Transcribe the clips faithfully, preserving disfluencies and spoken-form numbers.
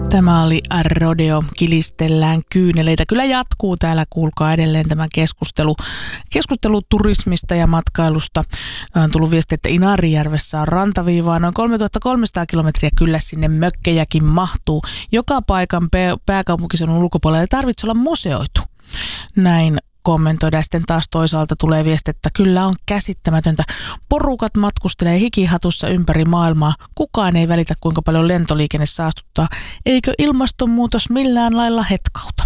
Tämä oli Rodeo, kilistellään kyyneleitä. Kyllä jatkuu täällä, kuulkaa edelleen tämä keskustelu. Keskustelu turismista ja matkailusta. On tullut viesti, että Inarijärvessä on rantaviivaa. Noin kolmetuhattakolmesataa kilometriä, kyllä sinne mökkejäkin mahtuu. Joka paikan pääkaupunkiseudun ulkopuolella ei tarvitse olla museoitu. Näin kommentoidaan. Sitten taas toisaalta tulee viesti, että kyllä on käsittämätöntä. Porukat matkustelee hikihatussa ympäri maailmaa. Kukaan ei välitä, kuinka paljon lentoliikenne saastuttaa. Eikö ilmastonmuutos millään lailla hetkauta?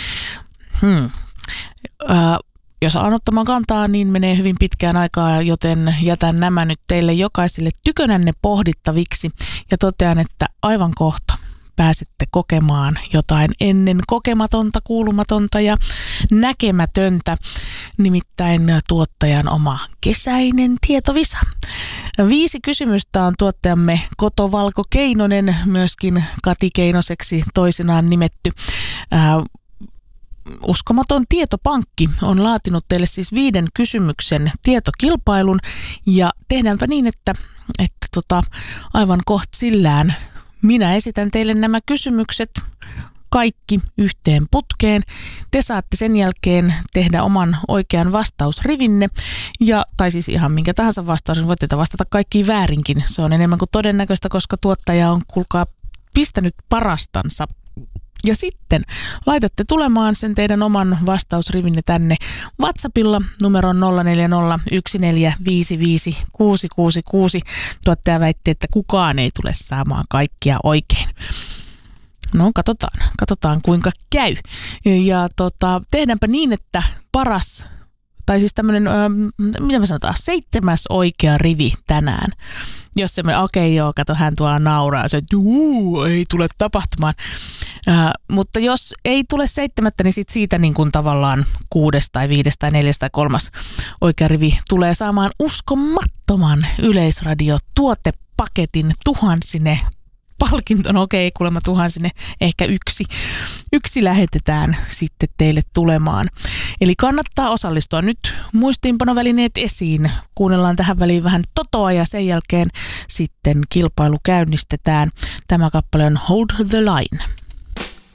Hmm. Äh, jos alan ottamaan kantaa, niin menee hyvin pitkään aikaa, joten jätän nämä nyt teille jokaiselle tykönänne pohdittaviksi ja totean, että aivan kohta pääsette kokemaan jotain ennen kokematonta, kuulumatonta ja näkemätöntä, nimittäin tuottajan oma kesäinen tietovisa. Viisi kysymystä on tuottajamme Koto Valko Keinonen, myöskin Kati Keinoseksi toisinaan nimetty. Äh, Uskomaton tietopankki on laatinut teille siis viiden kysymyksen tietokilpailun ja tehdäänpä niin, että, että tota, aivan kohta sillään minä esitän teille nämä kysymykset kaikki yhteen putkeen. Te saatte sen jälkeen tehdä oman oikean vastausrivinne, ja, tai siis ihan minkä tahansa vastaus, voitte vastata kaikkiin väärinkin. Se on enemmän kuin todennäköistä, koska tuottaja on, kuulkaa, pistänyt parastansa. Ja sitten laitatte tulemaan sen teidän oman vastausrivinne tänne WhatsAppilla numeron nolla neljä nolla yksi neljä viisi viisi kuusi kuusi kuusi. Tuottaja väitti, että kukaan ei tule saamaan kaikkia oikein. No katsotaan, katsotaan kuinka käy. Ja tota, tehdäänpä niin, että paras, tai siis tämmöinen, äh, mitä me sanotaan, seitsemäs oikea rivi tänään. Jos se me, okei okay, joo, kato, hän tuolla nauraa, se, että juu, ei tule tapahtumaan. Äh, mutta jos ei tule seitsemättä, niin sit siitä niin kuin tavallaan kuudes tai viides tai neljäs tai kolmas oikea rivi tulee saamaan uskomattoman Yleisradio-tuotepaketin tuhansine palkinton. Okei, kuulemma tuhansine, ehkä yksi. Yksi lähetetään sitten teille tulemaan. Eli kannattaa osallistua. Nyt muistiinpanovälineet esiin. Kuunnellaan tähän väliin vähän Totoa ja sen jälkeen sitten kilpailu käynnistetään. Tämä kappale on Hold the Line.